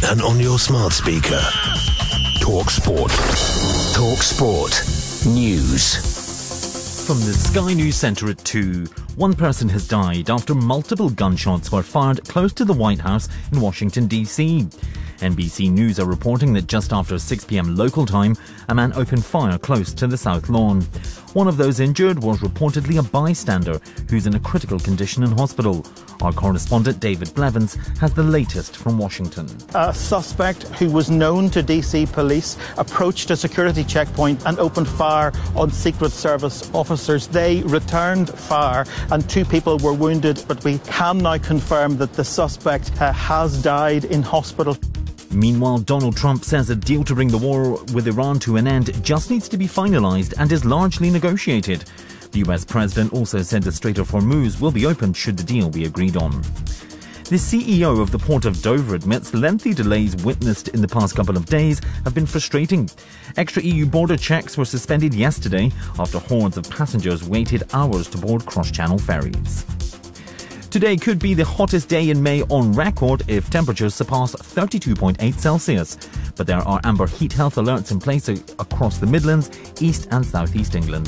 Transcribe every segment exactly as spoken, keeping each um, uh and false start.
and on your smart speaker. Talk Sport. Talk Sport. News. From the Sky News Centre at two, one person has died after multiple gunshots were fired close to the White House in Washington, D C. N B C News are reporting that just after six p.m. local time, a man opened fire close to the South Lawn. One of those injured was reportedly a bystander who's in a critical condition in hospital. Our correspondent David Blevins has the latest from Washington. A suspect who was known to D C police approached a security checkpoint and opened fire on Secret Service officers. They returned fire and two people were wounded, but we can now confirm that the suspect uh, has died in hospital. Meanwhile, Donald Trump says a deal to bring the war with Iran to an end just needs to be finalised and is largely negotiated. The U S president also said the Strait of Hormuz will be opened should the deal be agreed on. The C E O of the Port of Dover admits lengthy delays witnessed in the past couple of days have been frustrating. Extra E U border checks were suspended yesterday after hordes of passengers waited hours to board cross-channel ferries. Today could be the hottest day in May on record if temperatures surpass thirty-two point eight Celsius. But there are amber heat health alerts in place across the Midlands, East and South East England.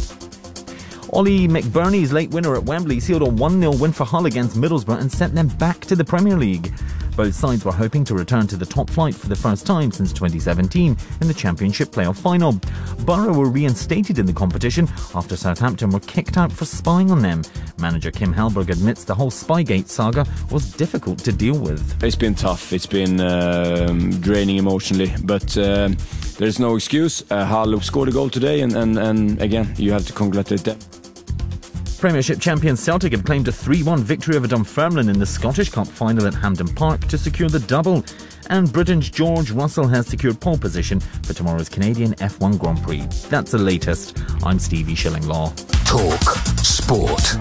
Ollie McBurnie's late winner at Wembley sealed a one nil win for Hull against Middlesbrough and sent them back to the Premier League. Both sides were hoping to return to the top flight for the first time since twenty seventeen in the Championship playoff final. Borough were reinstated in the competition after Southampton were kicked out for spying on them. Manager Kim Hellberg admits the whole Spygate saga was difficult to deal with. It's been tough. It's been um, draining emotionally, but um, there's no excuse. Uh, Hull scored a goal today, and, and, and again, you have to congratulate them. Premiership champions Celtic have claimed a three one victory over Dunfermline in the Scottish Cup final at Hampden Park to secure the double. And Britain's George Russell has secured pole position for tomorrow's Canadian F one Grand Prix. That's the latest. I'm Stevie Shillinglaw. Talk Sport.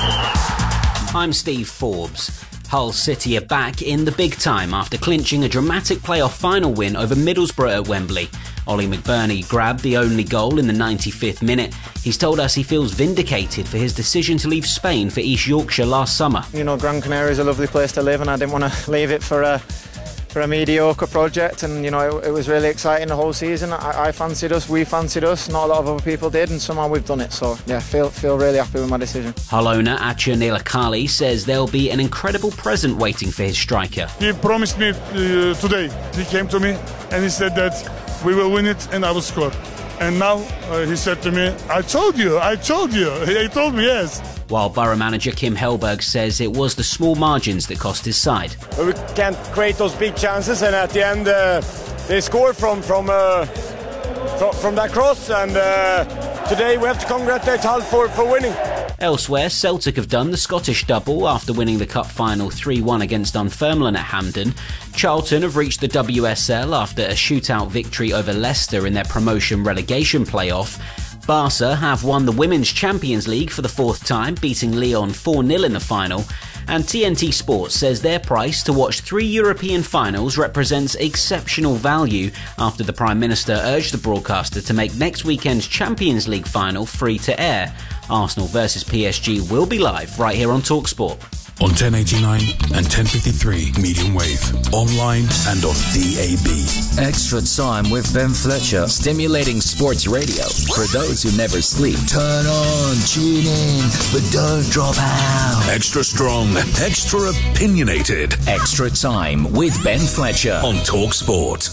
I'm Steve Forbes. Hull City are back in the big time after clinching a dramatic playoff final win over Middlesbrough at Wembley. Ollie McBurnie grabbed the only goal in the ninety-fifth minute. He's told us he feels vindicated for his decision to leave Spain for East Yorkshire last summer. You know, Gran Canaria is a lovely place to live and I didn't want to leave it for a for a mediocre project, and you know it, it was really exciting the whole season. I, I fancied us, we fancied us, not a lot of other people did, and somehow we've done it. So yeah, feel feel really happy with my decision. Hull owner Acha Nilakali says there'll be an incredible present waiting for his striker. He promised me uh, today. He came to me and he said that we will win it and I will score. And now uh, he said to me, I told you, I told you. He told me yes. While Borough manager Kim Hellberg says it was the small margins that cost his side. We can't create those big chances, and at the end uh, they score from from, uh, from from that cross, and uh, today we have to congratulate Hull for, for winning. Elsewhere, Celtic have done the Scottish double after winning the cup final three one against Dunfermline at Hampden. Charlton have reached the W S L after a shootout victory over Leicester in their promotion relegation playoff. Barca have won the Women's Champions League for the fourth time, beating Lyon four nil in the final. And T N T Sports says their price to watch three European finals represents exceptional value after the Prime Minister urged the broadcaster to make next weekend's Champions League final free to air. Arsenal versus P S G will be live right here on TalkSport. On ten eighty-nine and ten fifty-three medium wave, online and on D A B. Extra Time with Ben Fletcher, stimulating sports radio for those who never sleep. Turn on, tune in, but don't drop out. Extra strong, extra opinionated. Extra Time with Ben Fletcher on Talk Sport.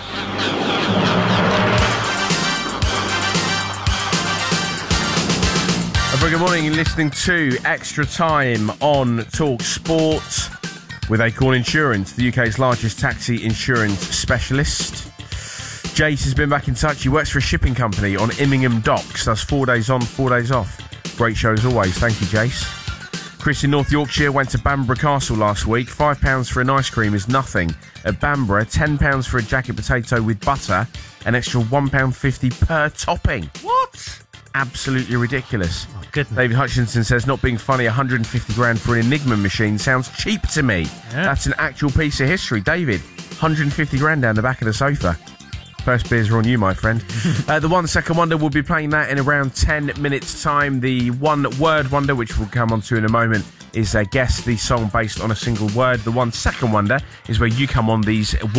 Very good morning. You're listening to Extra Time on Talk Sport with Acorn Insurance, the U K's largest taxi insurance specialist. Jace has been back in touch. He works for a shipping company on Immingham Docks. That's four days on, four days off. Great show as always. Thank you, Jace. Chris in North Yorkshire went to Bamborough Castle last week. Five pounds for an ice cream is nothing. At Bamborough, ten pounds for a jacket potato with butter, an extra one pound fifty per topping. What? Absolutely ridiculous. Oh, goodness. David Hutchinson says, not being funny, one hundred fifty grand for an Enigma machine sounds cheap to me. Yeah. That's an actual piece of history. David, one hundred fifty grand down the back of the sofa. First beers are on you, my friend. uh, the One Second Wonder will be playing that in around ten minutes' time. The One Word Wonder, which we'll come on to in a moment, is uh, guess the song based on a single word. The One Second Wonder is where you come on these